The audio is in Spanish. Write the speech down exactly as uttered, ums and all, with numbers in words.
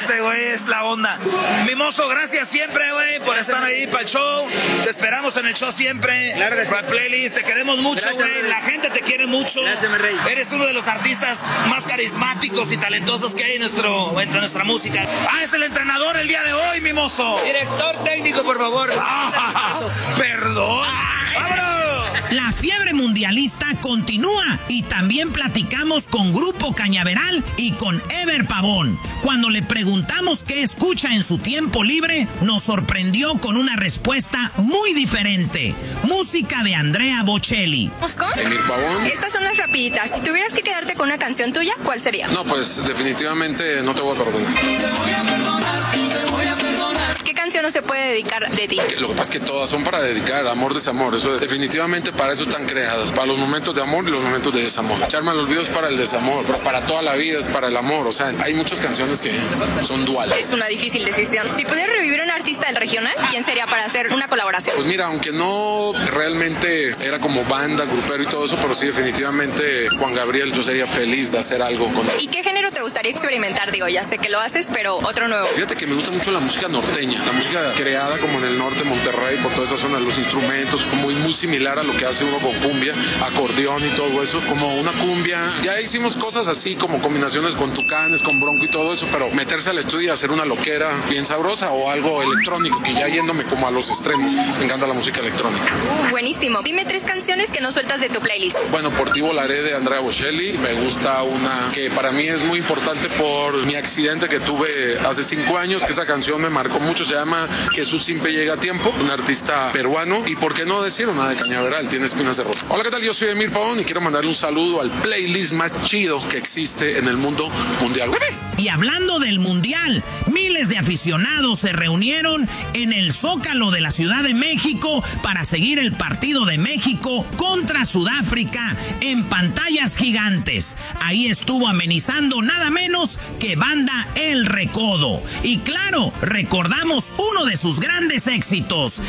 Este güey es la onda. Mimoso, gracias siempre, güey, por estar ahí para el show. Te esperamos en el show siempre. Claro que sí. Para Playlist, te queremos mucho, güey. La gente te quiere mucho. Gracias, mi rey. Eres uno de los artistas más carismáticos y talentosos que hay en, nuestro, en nuestra música. Ah, es el entrenador el día de hoy, Mimoso. Director técnico, por favor. Ah, perdón. ¡Vámonos! La fiebre mundialista continúa y también platicamos con Grupo Cañaveral y con Ever Pavón. Cuando le preguntamos qué escucha en su tiempo libre, nos sorprendió con una respuesta muy diferente. Música de Andrea Bocelli. ¿Mosco? Emir Pavón. Estas son las rapiditas. Si tuvieras que quedarte con una canción tuya, ¿cuál sería? No, pues definitivamente No te voy a perdonar. Te voy a perdonar, te voy a perdonar. ¿Qué canción no se puede dedicar de ti? Lo que pasa es que todas son para dedicar, amor, desamor. Eso definitivamente para eso están creadas, para los momentos de amor y los momentos de desamor. Echarme al olvido es para el desamor, pero para toda la vida es para el amor. O sea, hay muchas canciones que son duales. Es una difícil decisión. Si pudieras revivir un artista del regional, ¿quién sería para hacer una colaboración? Pues mira, aunque no realmente era como banda, grupero y todo eso, pero sí definitivamente Juan Gabriel, yo sería feliz de hacer algo con él. ¿Y qué género te gustaría experimentar? Digo, ya sé que lo haces, pero otro nuevo. Fíjate que me gusta mucho la música norteña, la música creada como en el norte, Monterrey, por toda esa zona, los instrumentos, muy, muy similar a lo que hace uno con cumbia, acordeón y todo eso, como una cumbia. Ya hicimos cosas así, como combinaciones con tucanes, con bronco y todo eso, pero meterse al estudio y hacer una loquera bien sabrosa o algo electrónico, que ya yéndome como a los extremos. Me encanta la música electrónica. Uh, buenísimo. Dime tres canciones que no sueltas de tu playlist. Bueno, Por ti volaré de Andrea Bocelli. Me gusta una que para mí es muy importante por mi accidente que tuve hace cinco años, que esa canción me marcó mucho. Se llama Jesús siempre llega a tiempo, un artista peruano. Y por qué no decir una de Cañaveral, tiene espinas de rosa. Hola, ¿qué tal? Yo soy Emir Pavón y quiero mandarle un saludo al playlist más chido que existe en el mundo mundial. Y hablando del mundial, miles de aficionados se reunieron en el Zócalo de la Ciudad de México para seguir el partido de México contra Sudáfrica en pantallas gigantes. Ahí estuvo amenizando nada menos que Banda El Recodo. Y claro, recordamos uno de sus grandes éxitos,